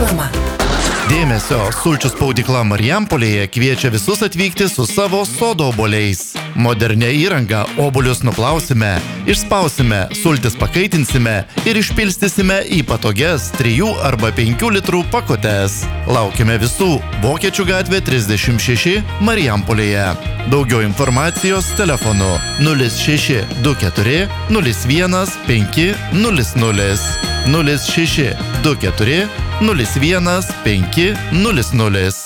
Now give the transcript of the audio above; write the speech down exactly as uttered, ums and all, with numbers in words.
reklama. Dėmesio, sulčių spaudykla Marijampolėje kviečia visus atvykti su savo sodo obuoliais. Modernia įranga obuolius nuplausime, išspausime, sultis pakaitinsime ir išpilstysime į patogias trijų arba penkių litrų pakutes. Laukime visų Vokiečių gatvė trisdešimt šeši Marijampolėje. Daugiau informacijos telefonu nulis šeši du keturi nulis vienas penki nulis nulis nulis šeši du keturi nulis vienas penki nulis nulis.